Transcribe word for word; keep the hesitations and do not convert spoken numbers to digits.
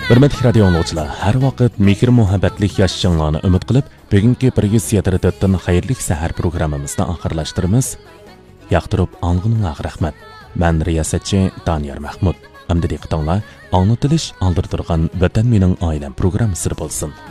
Hurmatli radio dinləyicilər, hər vaqt mehr muhabbatlik yaşayışlarını ümid qilib, bugungi bir yuz yetmiş to'rtdan xayrli sahar programmamizni oxirlashtiramiz. Yoqtirib anglag'ınızga rahmat. Men riyosatchi Daniyar Mahmud. Amdi diqqatinglar, anlatılış aldırtırgan Vatan mening oilam programmasi bo'lsin.